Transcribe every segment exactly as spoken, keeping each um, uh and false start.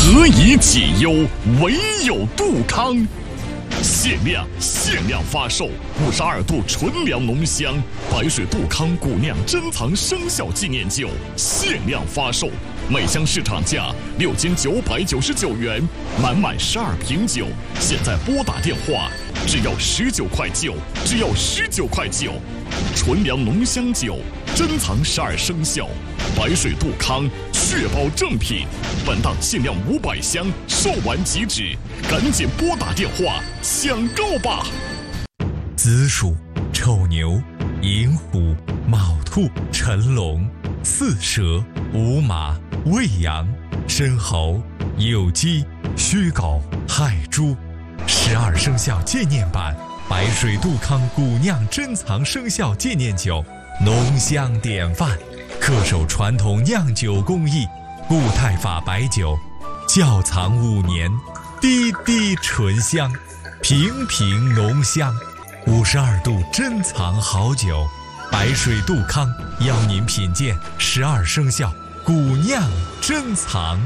何以解忧，唯有杜康。限量限量发售五十二度纯粮浓香白水杜康古酿珍藏生肖纪念酒，限量发售，每箱市场价六千九百九十九元，满满十二瓶酒，现在拨打电话只要十九块九，只要十九块九。纯粮浓香酒，珍藏十二生肖，白水杜康，确保正品。本档限量五百箱，售完即止，赶紧拨打电话抢购吧！ 子鼠、丑牛、寅虎、卯兔、辰龙、巳蛇、午马、未羊、申猴、酉鸡、戌狗、亥猪。十二生肖纪念版白水杜康古酿珍藏生肖纪念酒，浓香典范，恪守传统酿酒工艺，固态法白酒，窖藏五年，滴滴醇香，瓶瓶浓香。五十二度珍藏好酒，白水杜康邀您品鉴十二生肖古酿珍藏。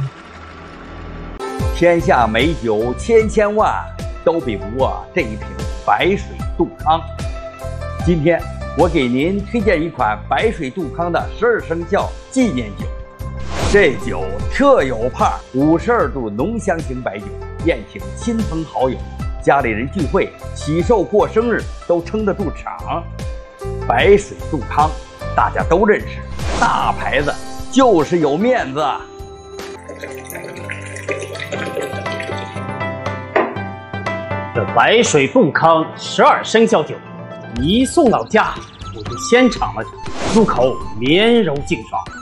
天下美酒千千万，都比不过这一瓶白水杜康。今天我给您推荐一款白水杜康的十二生肖纪念酒。这酒特有派，五十二度浓香型白酒，宴请亲朋好友，家里人聚会、喜寿过生日都撑得住场。白水杜康大家都认识，大牌子就是有面子。 这白水杜康十二生肖酒，一送到家我就先尝了尝，入口绵柔净爽，